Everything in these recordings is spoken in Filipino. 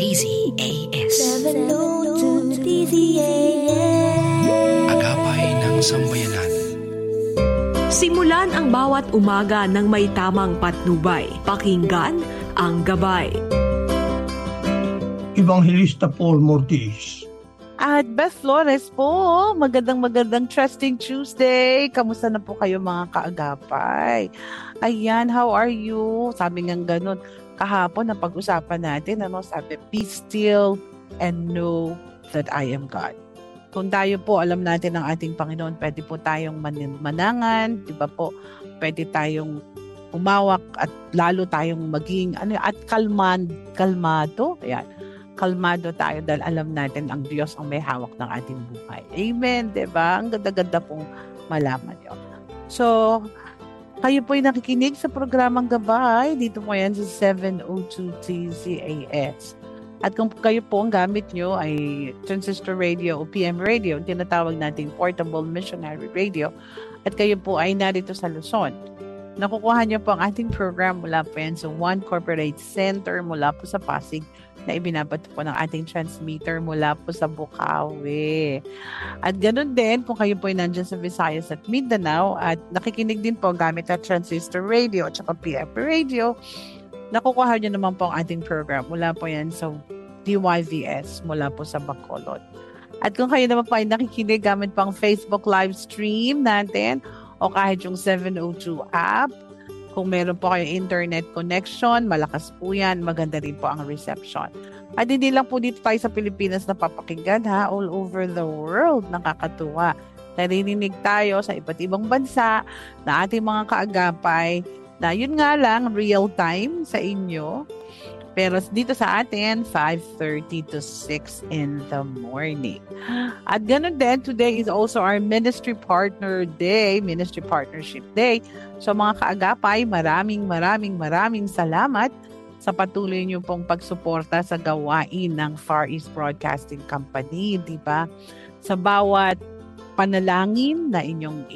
DZAS. 702 DZAS. Agapay ng Sambayanan. Simulan ang bawat umaga ng may tamang patnubay. Pakinggan ang gabay. Evangelista Paul Mortis. At Beth Flores po, magandang Trusting Tuesday. Kamusta na po kayo mga kaagapay? Ayan, how are you? Sabi nga ganun, kahapon na pag-usapan natin, sabi, be still and know that I am God. Kung tayo po, alam natin ang ating Panginoon, pwede po tayong manangan, di ba po? Pwede tayong umawak at lalo tayong maging, at kalmado. Ayan. Kalmado tayo dahil alam natin ang Diyos ang may hawak ng ating buhay. Amen, diba? Ang ganda-ganda pong malaman yun. So, kayo po'y nakikinig sa programang Gabay. Dito po yan sa 702 DZAS. At kung kayo po ang gamit nyo ay transistor radio o PM radio, tinatawag nating portable missionary radio, at kayo po ay narito sa Luzon, nakukuha nyo po ang ating program mula po yan sa One Corporate Center mula po sa Pasig, na ibinabato po ng ating transmitter mula po sa Bukawi. At ganoon din, kung kayo po ay nandyan sa Visayas at Mindanao at nakikinig din po gamit at transistor radio at saka PM radio, nakukuha nyo naman po ang ating program mula po yan sa DYVS mula po sa Bacolod. At kung kayo naman po ay nakikinig gamit po ang Facebook live stream natin o kahit yung 702 app, kung meron po kayong internet connection, malakas po yan, maganda rin po ang reception. At hindi lang po dito tayo sa Pilipinas na papakinggan all over the world, nakakatuwa. Narinig tayo sa iba't ibang bansa na ating mga kaagapay na yun nga lang, real time sa inyo. Pero dito sa atin, 5:30 to 6 in the morning. At ganun din, today is also our Ministry Partner Day, Ministry Partnership Day. So mga kaagapay, maraming salamat sa patuloy niyo pong pagsuporta sa gawain ng Far East Broadcasting Company, di ba? Sa bawat panalangin na inyong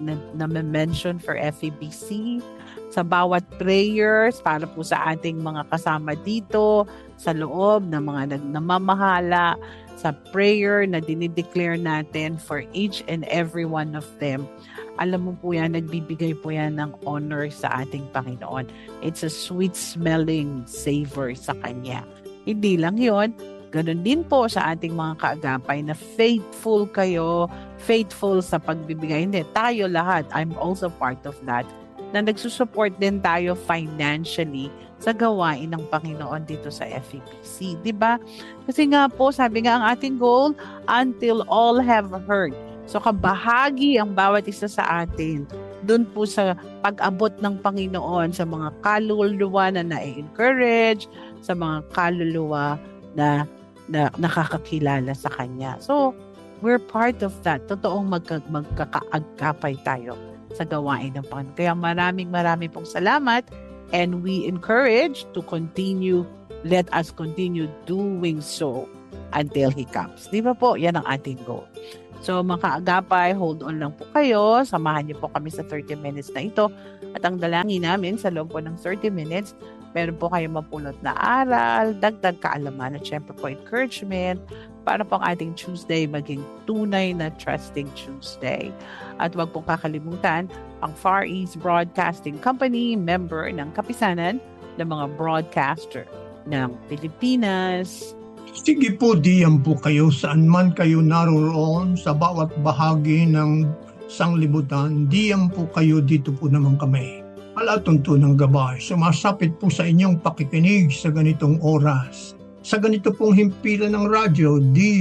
na-mention for FEBC, sa bawat prayers para po sa ating mga kasama dito, sa loob ng mga namamahala, sa prayer na dinideclare natin for each and every one of them. Alam mo po yan, nagbibigay po yan ng honor sa ating Panginoon. It's a sweet-smelling savor sa Kanya. Hindi lang yon, ganun din po sa ating mga kaagapay na faithful kayo, faithful sa pagbibigay. Hindi, tayo lahat, I'm also part of that, na nagsusupport din tayo financially sa gawain ng Panginoon dito sa FEBC. Diba? Kasi nga po, sabi nga ang ating goal, until all have heard. So kabahagi ang bawat isa sa atin doon po sa pag-abot ng Panginoon sa mga kaluluwa na na-encourage, sa mga kaluluwa na nakakakilala sa Kanya. So, we're part of that. Totoong magkakaagkapay tayo sa gawain ng Panginoon. Kaya maraming pong salamat, and we encourage to continue, let us continue doing so until He comes. Di ba po? Yan ang ating goal. So mga kaagapay, hold on lang po kayo. Samahan niyo po kami sa 30 minutes na ito. At ang dalangin namin sa loob po ng 30 minutes, meron po kayong mapulot na aral, dagdag kaalaman, at syempre po encouragement para po ang ating Tuesday maging tunay na Trusting Tuesday. At huwag pong kakalimutan, ang Far East Broadcasting Company, member ng kapisanan ng mga broadcaster ng Pilipinas. Sige po, diyan po kayo saan man kayo naroon sa bawat bahagi ng sanglibutan. Diyan po kayo, dito po naman kami. Palatuntunang Gabay, sumasapit po sa inyong pakikinig sa ganitong oras. Sa ganito pong himpilan ng radyo,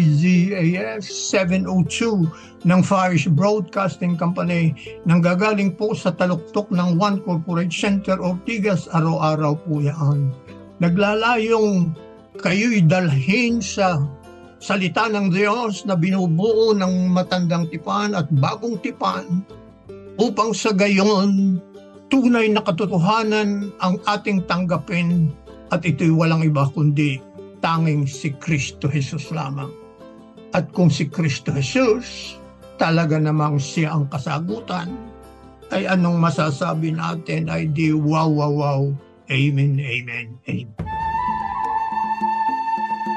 DZAS 702 ng Far East Broadcasting Company, nanggagaling po sa taluktok ng One Corporate Center, Ortigas, araw-araw po yan. Naglalayong kayo'y dalhin sa salita ng Diyos na binubuo ng matandang tipan at bagong tipan upang sa gayon tunay na katotohanan ang ating tanggapin, at ito'y walang iba kundi tanging si Kristo Jesus lamang. At kung si Kristo Jesus talaga namang siya ang kasagutan, ay anong masasabi natin ay di wow. Amen, amen, amen.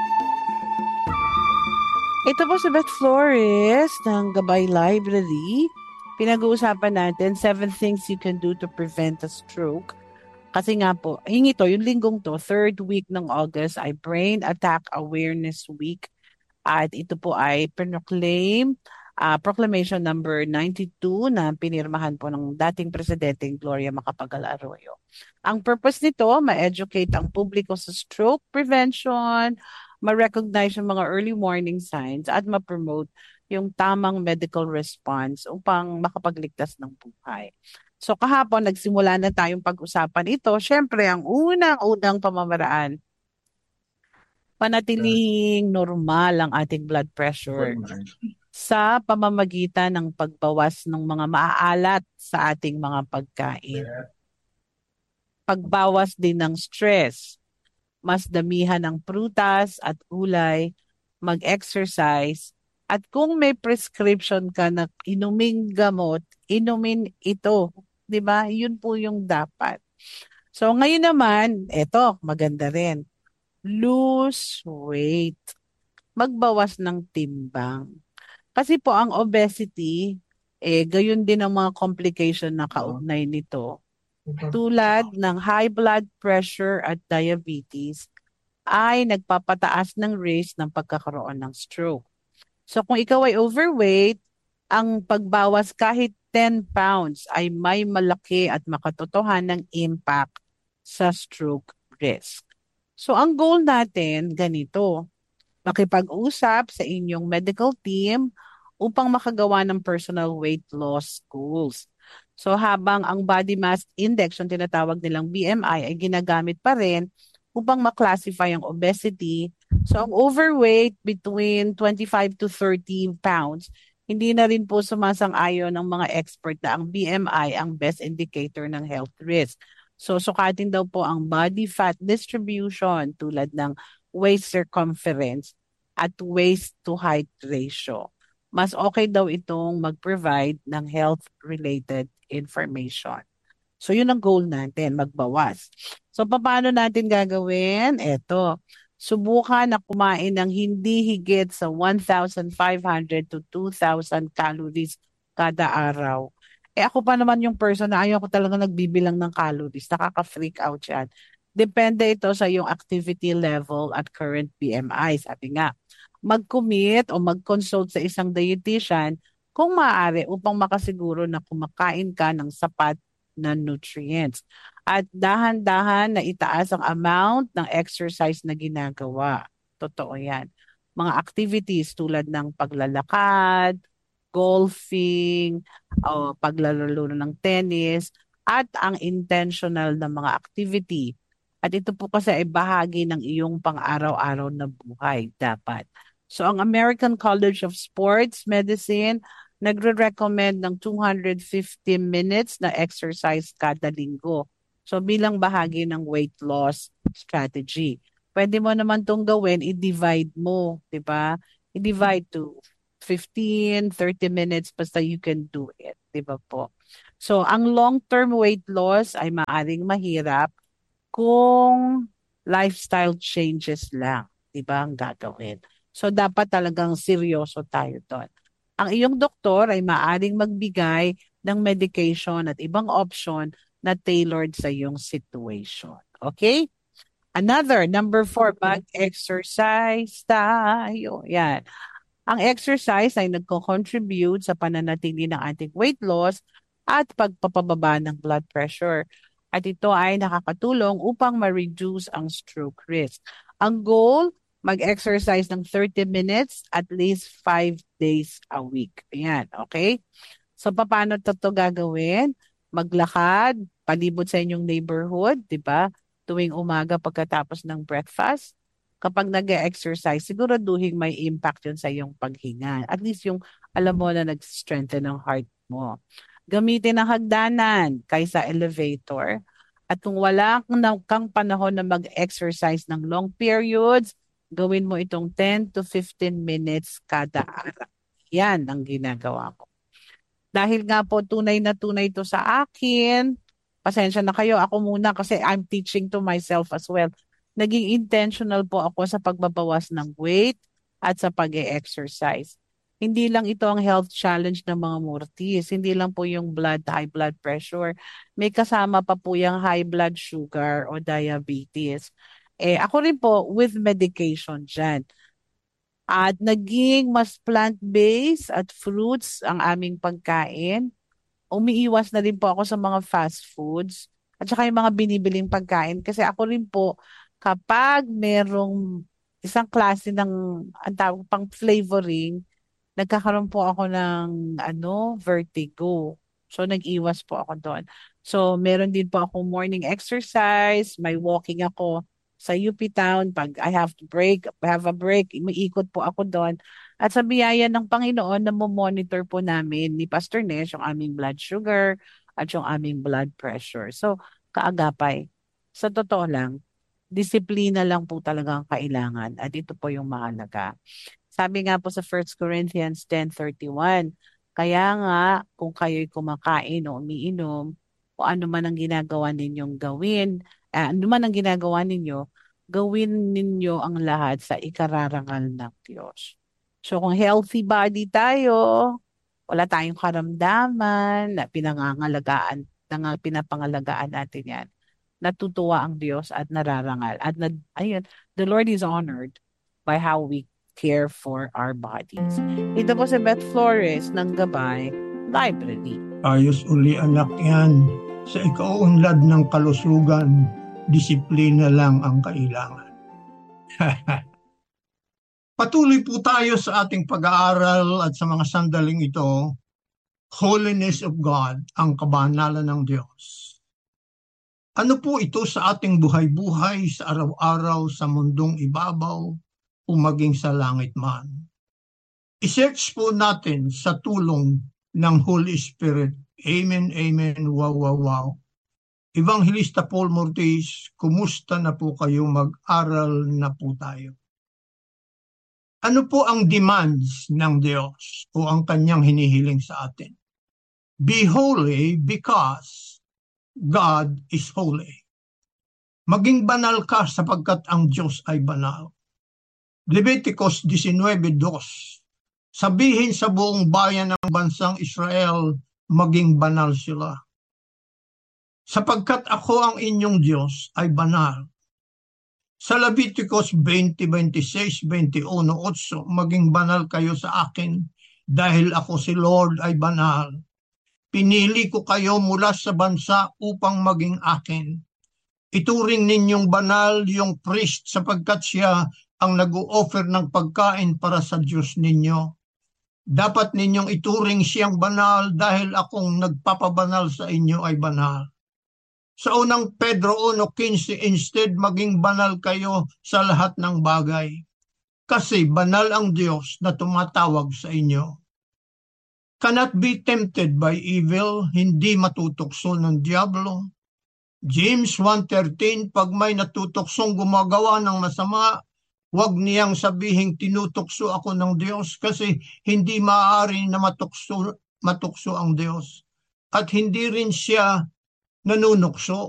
Ito po si Beth Flores ng Gabay Library. Pinag-uusapan natin 7 things you can do to prevent a stroke. Kasi nga po, yung linggong to, third week ng August ay Brain Attack Awareness Week. At ito po ay Proclamation number 92 na pinirmahan po ng dating Presidente Gloria Macapagal Arroyo. Ang purpose nito, ma-educate ang publiko sa stroke prevention, ma-recognize yung mga early warning signs at ma-promote yung tamang medical response upang makapagligtas ng buhay. So kahapon, nagsimula na tayong pag-usapan ito. Siyempre, ang unang-unang pamamaraan, panatiling normal ang ating blood pressure sa pamamagitan ng pagbawas ng mga maaalat sa ating mga pagkain. Pagbawas din ng stress, mas damihan ng prutas at gulay, mag-exercise, at kung may prescription ka na inuming gamot, inumin ito. 'Di ba? Yun po yung dapat. So ngayon naman, eto, maganda rin. Lose weight. Magbawas ng timbang. Kasi po ang obesity, gayon din ang mga complication na kaugnay nito. Tulad ng high blood pressure at diabetes ay nagpapataas ng risk ng pagkakaroon ng stroke. So kung ikaw ay overweight, ang pagbawas kahit 10 pounds ay may malaki at makatotohanang impact sa stroke risk. So ang goal natin ganito, makipag-usap sa inyong medical team upang makagawa ng personal weight loss goals. So habang ang body mass index, yung tinatawag nilang BMI, ay ginagamit pa rin upang maklasify ang obesity. So ang overweight between 25 to 30 pounds, hindi na rin po sumasang-ayon ng mga expert na ang BMI ang best indicator ng health risk. So sukatin daw po ang body fat distribution tulad ng waist circumference at waist to height ratio. Mas okay daw itong mag-provide ng health-related information. So yun ang goal natin, magbawas. So paano natin gagawin? Eto, subukan na kumain ng hindi higit sa 1,500 to 2,000 calories kada araw. Ako pa naman yung person na ayaw ko talaga nagbibilang ng calories. Nakaka-freak out yan. Depende ito sa yung activity level at current BMI. Sabi nga, mag-commit o mag-consult sa isang dietitian kung maaari upang makasiguro na kumakain ka ng sapat na nutrients. At dahan-dahan na itaas ang amount ng exercise na ginagawa. Totoo yan. Mga activities tulad ng paglalakad, golfing, o paglalaro ng tennis, at ang intentional na mga activity. At ito po kasi ay bahagi ng iyong pang-araw-araw na buhay dapat. So ang American College of Sports Medicine nagre-recommend ng 250 minutes na exercise kada linggo. So bilang bahagi ng weight loss strategy. Pwede mo naman itong gawin, i-divide mo, di ba? I-divide to 15, 30 minutes basta you can do it, di ba po? So ang long-term weight loss ay maaring mahirap kung lifestyle changes lang, di ba, ang gagawin. So dapat talagang seryoso tayo doon. Ang iyong doktor ay maaring magbigay ng medication at ibang option na tailored sa iyong situation. Okay? Number 4, mag-exercise tayo. Yan. Ang exercise ay nagko-contribute sa pananatili ng ating weight loss at pagpapababa ng blood pressure. At ito ay nakakatulong upang ma-reduce ang stroke risk. Ang goal, mag-exercise ng 30 minutes at least 5 days a week. Ayan, okay? So, paano ito gagawin? Maglakad, palibot sa inyong neighborhood, di ba? Tuwing umaga pagkatapos ng breakfast. Kapag nag-exercise, siguraduhin may impact yun sa iyong paghinga. At least yung alam mo na nag-strengthen ng heart mo. Gamitin ang hagdanan kaysa elevator. At kung wala kang panahon na mag-exercise ng long periods, gawin mo itong 10 to 15 minutes kada araw. Yan ang ginagawa ko. Dahil nga po tunay na tunay ito sa akin, pasensya na kayo, ako muna kasi I'm teaching to myself as well. Naging intentional po ako sa pagbabawas ng weight at sa pag-e-exercise. Hindi lang ito ang health challenge ng mga Murtis. Hindi lang po yung high blood pressure. May kasama pa po yung high blood sugar o diabetes. Ako rin po with medication dyan. At naging mas plant-based at fruits ang aming pagkain. Umiiwas na rin po ako sa mga fast foods at saka yung mga binibiling pagkain. Kasi ako rin po, kapag merong isang klase ng ang tawag pang flavoring, nagkakaroon po ako ng vertigo. So nag-iwas po ako doon. So meron din po ako morning exercise, may walking ako sa UP Town. Pag I have a break, umiikot po ako doon. At sa biyaya ng Panginoon, monitor po namin ni Pastor Nesh yung aming blood sugar at yung aming blood pressure. So kaagapay, sa totoo lang, disiplina lang po talaga ang kailangan at ito po yung mahalaga. Sabi nga po sa 1 Corinthians 10:31, kaya nga kung kayo'y kumakain o umiinom o ano man ang ginagawa ninyong gawin, ano man ang ginagawa ninyo, gawin ninyo ang lahat sa ikararangal ng Diyos. So kung healthy body tayo, wala tayong karamdaman na pinapangalagaan natin yan. Natutuwa ang Diyos at nararangal. At the Lord is honored by how we care for our bodies. Ito po si Beth Flores ng Gabay Library. Ayos uli anak yan. Sa ikaunlad ng kalusugan, disiplina lang ang kailangan. Patuloy po tayo sa ating pag-aaral at sa mga sandaling ito, Holiness of God, ang kabanalan ng Diyos. Ano po ito sa ating buhay-buhay sa araw-araw sa mundong ibabaw o maging sa langit man? I-search po natin sa tulong ng Holy Spirit. Amen, amen, wow, wow, wow. Evangelista Paul Mortis, kumusta na po kayo? Mag-aral na po tayo. Ano po ang demands ng Diyos o ang kanyang hinihiling sa atin? Be holy because God is holy. Maging banal ka sapagkat ang Diyos ay banal. Leviticus 19:2. Sabihin sa buong bayan ng bansang Israel, maging banal sila. Sapagkat ako ang inyong Diyos ay banal. Sa Leviticus 20:26-21:8, maging banal kayo sa akin dahil ako si Lord ay banal. Pinili ko kayo mula sa bansa upang maging akin. Ituring ninyong banal yung priest sapagkat siya ang nag-o-offer ng pagkain para sa Diyos ninyo. Dapat ninyong ituring siyang banal dahil akong nagpapabanal sa inyo ay banal. Sa unang Pedro 1:15, instead maging banal kayo sa lahat ng bagay. Kasi banal ang Diyos na tumatawag sa inyo. Cannot be tempted by evil, hindi matutukso ng diablo. James 1:13, pag may natutuksong gumagawa ng masama, huwag niyang sabihing tinutukso ako ng Diyos kasi hindi maaari na matukso ang Diyos. At hindi rin siya nanunukso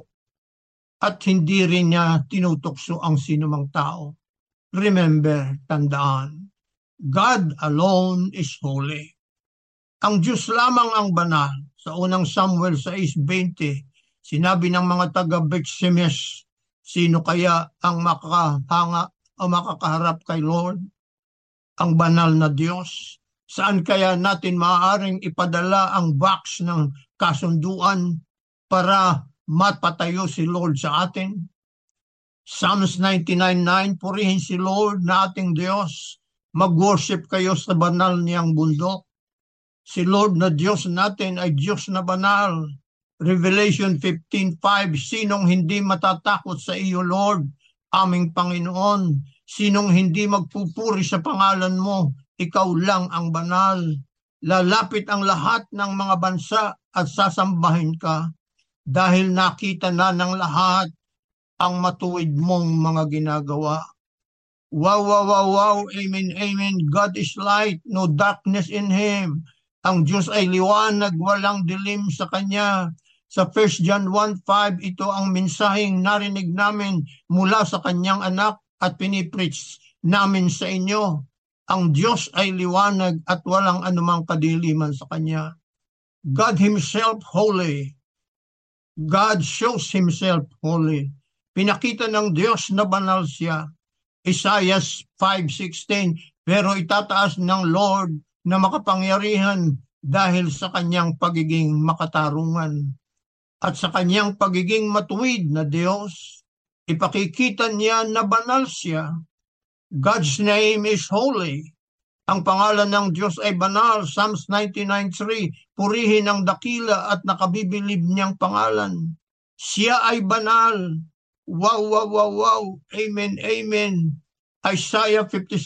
at hindi rin niya tinutukso ang sinumang tao. Remember, tandaan, God alone is holy. Ang Diyos lamang ang banal. Sa unang Samuel 6:20, sinabi ng mga taga-Beth-Shemesh, sino kaya ang makakahanga o makakaharap kay Lord? Ang banal na Diyos. Saan kaya natin maaaring ipadala ang box ng kasunduan para mapatayo si Lord sa atin? Psalms 99:9, purihin si Lord na ating Diyos. Mag-worship kayo sa banal niyang bundok. Si Lord na Diyos natin ay Diyos na banal. Revelation 15:5, sinong hindi matatakot sa iyo, Lord, aming Panginoon? Sinong hindi magpupuri sa pangalan mo? Ikaw lang ang banal. Lalapit ang lahat ng mga bansa at sasambahin ka dahil nakita na ng lahat ang matuwid mong mga ginagawa. Wow, wow, wow, wow, amen, amen. God is light, no darkness in Him. Ang Diyos ay liwanag, walang dilim sa Kanya. Sa 1 John 1:5, ito ang mensaheng narinig namin mula sa Kanyang anak at pinipreach namin sa inyo. Ang Diyos ay liwanag at walang anumang kadiliman sa Kanya. God Himself holy. God shows Himself holy. Pinakita ng Diyos na banal siya. Isaiah 5:16, pero itataas ng Lord na makapangyarihan dahil sa Kanyang pagiging makatarungan. At sa Kanyang pagiging matuwid na Diyos, ipakikita niya na banal siya. God's name is holy. Ang pangalan ng Diyos ay banal. Psalms 99:3, purihin ang dakila at nakabibilib niyang pangalan. Siya ay banal. Wow, wow, wow, wow. Amen, amen. Isaiah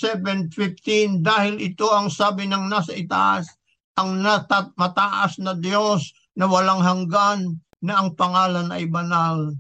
57:15, dahil ito ang sabi ng nasa itaas, ang mataas na Diyos na walang hanggan, na ang pangalan ay banal.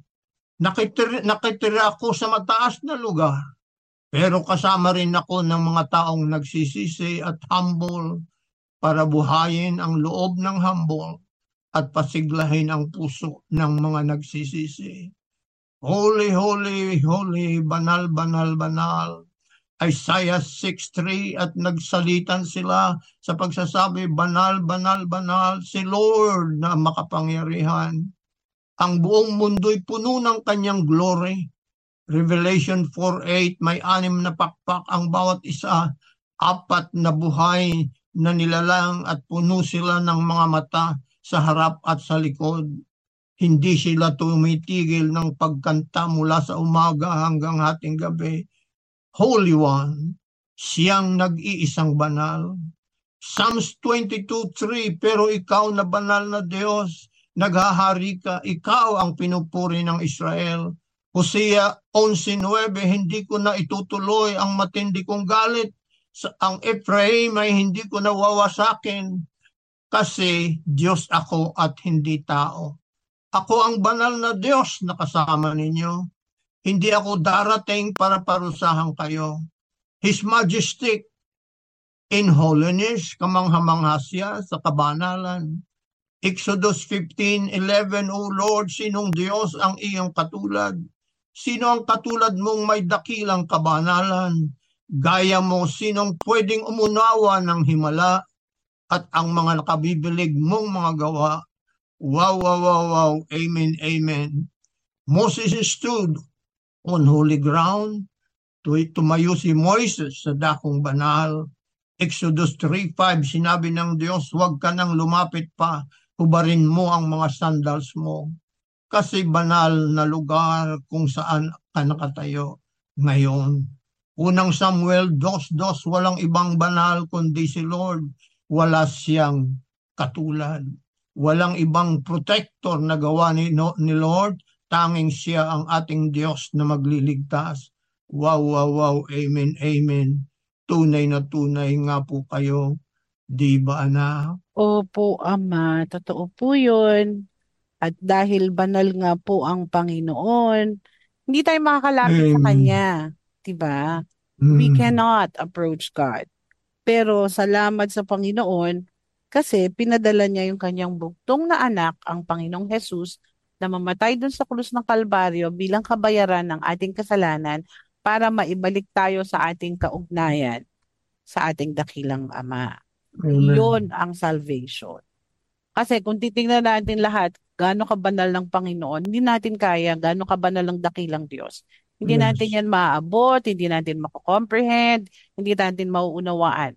Nakitira ako sa mataas na lugar, pero kasama rin ako ng mga taong nagsisisi at humble para buhayin ang loob ng humble at pasiglahin ang puso ng mga nagsisisi. Holy, holy, holy, banal, banal, banal. Isaiah 6:3, at nagsalitan sila sa pagsasabi, banal, banal, banal, si Lord na makapangyarihan. Ang buong mundo'y puno ng Kanyang glory. Revelation 4:8, may 6 na pakpak ang bawat isa, 4 na buhay na nilalang at puno sila ng mga mata sa harap at sa likod. Hindi sila tumitigil ng pagkanta mula sa umaga hanggang hating gabi. Holy One, siyang nag-iisang banal. Psalms 22:3, pero ikaw na banal na Diyos, naghahari ka, ikaw ang pinupuri ng Israel. Hosea 11:9, hindi ko na itutuloy ang matindi kong galit. Ang Ephraim ay hindi ko na wawasakin, kasi Diyos ako at hindi tao. Ako ang banal na Diyos na kasama ninyo. Hindi ako darating para parusahan kayo. His Majesty in holiness, kamangha-mangha siya sa kabanalan. Exodus 15:11, O Lord, sinong Diyos ang iyong katulad? Sino ang katulad mong may dakilang kabanalan? Gaya mo, sinong pwedeng umunawa ng himala at ang mga nakabibilig mong mga gawa? Wow, wow, wow, wow. Amen, amen. Moses stood on holy ground. Tumayo si Moises sa dakong banal. Exodus 3:5, sinabi ng Diyos, huwag ka nang lumapit pa, hubarin mo ang mga sandals mo. Kasi banal na lugar kung saan ka nakatayo ngayon. Unang Samuel 2:2, walang ibang banal kundi si Lord. Wala siyang katulad. Walang ibang protector na gawa ni Lord. Tanging siya ang ating Diyos na magliligtas. Wow, wow, wow. Amen, amen. Tunay na tunay nga po kayo. Di ba, anak? Opo, Ama. Totoo po yun. At dahil banal nga po ang Panginoon, hindi tayo makakalapit sa Kanya. Diba? We cannot approach God. Pero salamat sa Panginoon kasi pinadala niya yung Kanyang bugtong na anak, ang Panginoong Hesus, na mamatay dun sa krus ng Kalbaryo bilang kabayaran ng ating kasalanan para maibalik tayo sa ating kaugnayan sa ating dakilang Ama. Amen. Yun ang salvation. Kasi kung titingnan natin lahat, gaano kabanal ng Panginoon, hindi natin kaya, gaano kabanal ng dakilang Diyos. Hindi Yes. natin yan maaabot, hindi natin mako-comprehend, hindi natin mauunawaan.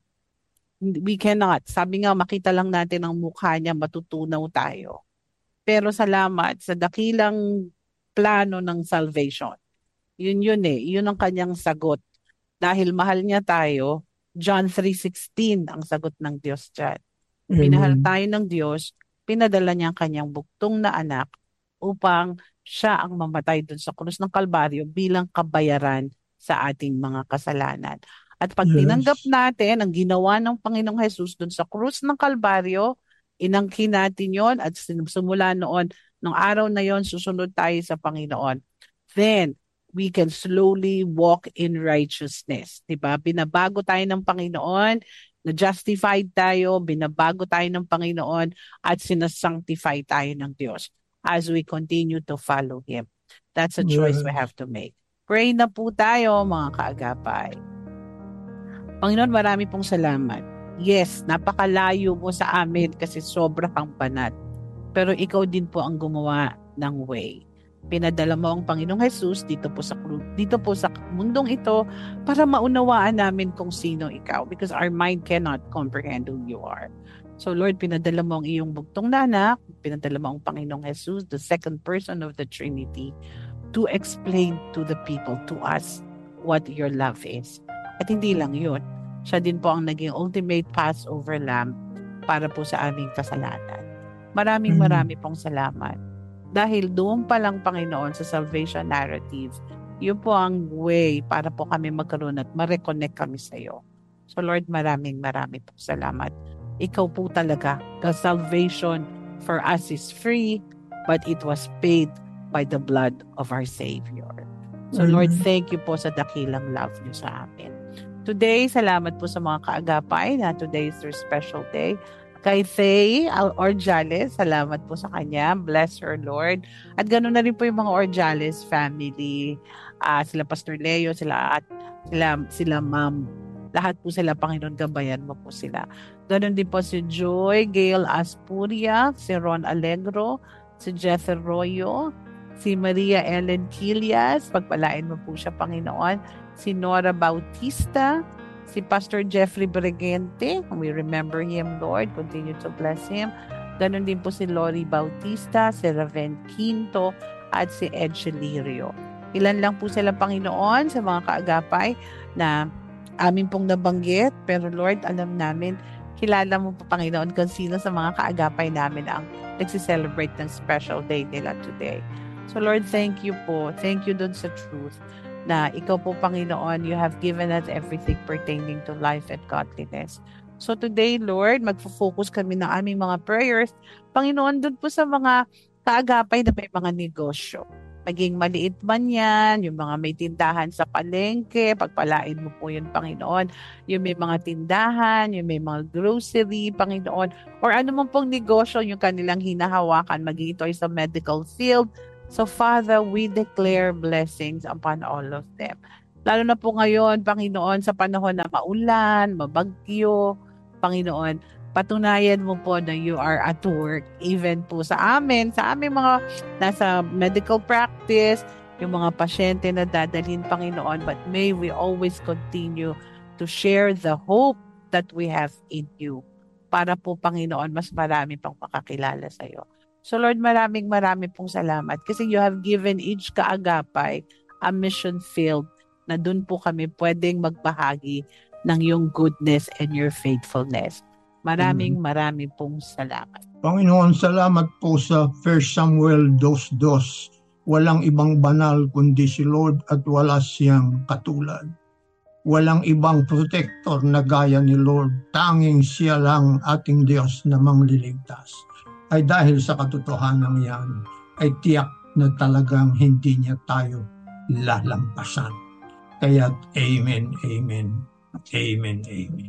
We cannot. Sabi nga, makita lang natin ang mukha niya, matutunaw tayo. Pero salamat sa dakilang plano ng salvation. Yun eh. Yun ang kanyang sagot. Dahil mahal niya tayo, John 3:16 ang sagot ng Diyos dyan. Minahal tayo ng Diyos, pinadala niya ang kanyang bugtong na anak upang siya ang mamatay dun sa krus ng Kalbaryo bilang kabayaran sa ating mga kasalanan. At pag tinanggap natin ang ginawa ng Panginoong Hesus dun sa krus ng Kalbaryo, inangkin natin yon at simula noon, nung araw na yon, susunod tayo sa Panginoon. Then, we can slowly walk in righteousness. Diba? Binabago tayo ng Panginoon, na-justified tayo, binabago tayo ng Panginoon, at sinasanctify tayo ng Diyos as we continue to follow Him. That's a choice we have to make. Pray na po tayo, mga kaagapay. Panginoon, marami pong salamat. Yes, napakalayo mo sa amin kasi sobra kang banat. Pero ikaw din po ang gumawa ng way. Pinadala mo ang Panginoong Jesus dito po sa mundong ito para maunawaan namin kung sino ikaw, because our mind cannot comprehend who you are. So Lord, pinadala mo ang iyong bugtong na anak, pinadala mo ang Panginoong Jesus, the second person of the Trinity, to explain to the people, to us, what your love is. At hindi lang yun, siya din po ang naging ultimate Passover Lamb para po sa aming kasalanan. Maraming pong salamat. Dahil doon pa lang, Panginoon, sa salvation narrative, yun po ang way para po kami magkaroon at ma-reconnect kami sa iyo. So Lord, maraming pong salamat. Ikaw po talaga, the salvation for us is free, but it was paid by the blood of our Savior. So Lord, thank you po sa dakilang love niyo sa amin. Today, salamat po sa mga kaagapay na today is their special day. Kay Faye Orjales, salamat po sa kanya. Bless her, Lord. At ganoon na rin po yung mga Orjales family. Sila Pastor Leo, sila Ma'am. Lahat po sila, Panginoon, gabayan mo po sila. Ganoon din po si Joy, Gail Aspuria, si Ron Alegro, si Jeff Arroyo, si Maria Ellen Quilias, pagpalain mo po siya, Panginoon. Si Nora Bautista, si Pastor Jeffrey Bregente, we remember him, Lord, continue to bless him. Ganon din po si Lori Bautista, si Raven Quinto, at si Ed Chelirio. Ilan lang po sila, Panginoon, sa mga kaagapay na amin pong nabanggit, pero Lord, alam namin, kilala mo po, Panginoon, kung sino sa mga kaagapay namin ang nagsiselebrate ng special day nila today. So Lord, thank you po. Thank you dun sa truth na ikaw po, Panginoon, you have given us everything pertaining to life and godliness. So today, Lord, magfo-focus kami ng aming mga prayers, Panginoon, dun po sa mga kaagapay na may mga negosyo. Maging maliit man yan, yung mga may tindahan sa palengke, pagpalain mo po yun, Panginoon. Yung may mga tindahan, yung may mga grocery, Panginoon, or ano man pong negosyo yung kanilang hinahawakan, maging ito ay sa medical field. So Father, we declare blessings upon all of them. Lalo na po ngayon, Panginoon, sa panahon na maulan, mabagyo, Panginoon, patunayan mo po na you are at work. Even po sa aming mga nasa medical practice, yung mga pasyente na dadalhin, Panginoon, but may we always continue to share the hope that we have in you para po, Panginoon, mas marami pang makakilala sa iyo. So Lord, maraming pong salamat kasi you have given each kaagapay a mission field na dun po kami pwedeng magbahagi ng yung goodness and your faithfulness. Maraming pong salamat. Panginoon, salamat po sa 1 Samuel 2:2. Walang ibang banal kundi si Lord at wala siyang katulad. Walang ibang protector na gaya ni Lord. Tanging siya lang ating Diyos na mangliligtas. Ay dahil sa katotohanan yan, ay tiyak na talagang hindi niya tayo lalampasan. Kaya amen, amen, amen, amen.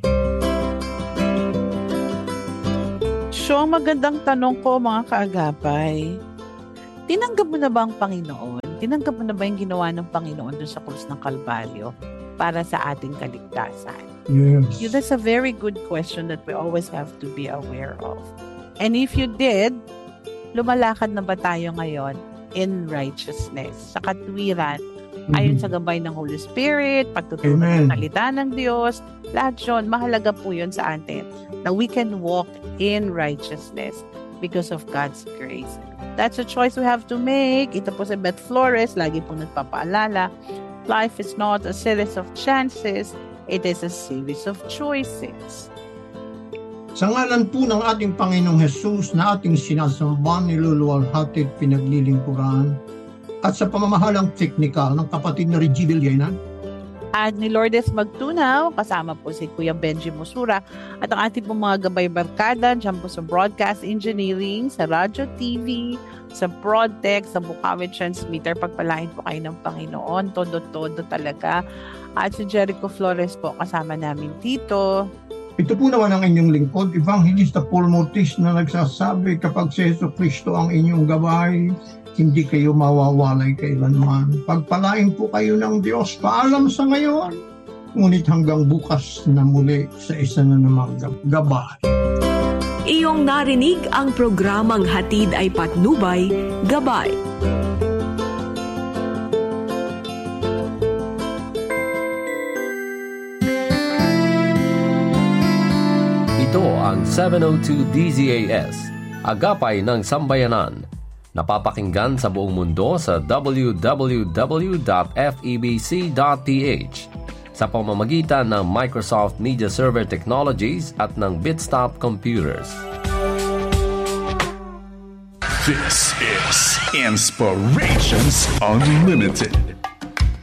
So, magandang tanong ko, mga kaagapay. Tinanggap mo na ba ang Panginoon? Tinanggap mo na ba yung ginawa ng Panginoon doon sa krus ng Kalbaryo para sa ating kaligtasan? Yes. That's a very good question that we always have to be aware of. And if you did, lumalakad na ba tayo ngayon in righteousness, sa katwiran, ayon sa gabay ng Holy Spirit, pagtuturo ng salita ng Diyos, lahat yun, mahalaga po yun sa atin, na we can walk in righteousness because of God's grace. That's a choice we have to make. Ito po si Beth Flores, lagi po nagpapaalala, life is not a series of chances, it is a series of choices. Sa ngalan po ng ating Panginoong Jesus na ating sinasamba, niluluwalhati at pinaglilingkuran, at sa pamamahalang teknikal ng kapatid na Reggie Villanan, at ni Lourdes Magtunaw, kasama po si Kuya Benji Musura, at ang ating pong mga gabay barkada dyan po sa Broadcast Engineering, sa Radyo TV, sa Broadtech, sa Bukawi Transmitter. Pagpalain po kayo ng Panginoon, todo-todo talaga. At si Jericho Flores po, kasama namin dito. Ito po naman ang inyong lingkod, Evangelista Paul Mortis, na nagsasabi, kapag si Jesucristo ang inyong gabay, hindi kayo mawawalay kailanman. Pagpalain po kayo ng Diyos. Paalam sa ngayon. Ngunit hanggang bukas na muli sa isa na namang gabay. Iyong narinig ang programang Hatid ay Patnubay, Gabay. Ito ang 702 DZAS, Agapay ng Sambayanan. Napapakinggan sa buong mundo sa www.febc.ph sa pamamagitan ng Microsoft Media Server Technologies at ng Bitstop Computers. This is Inspirations Unlimited.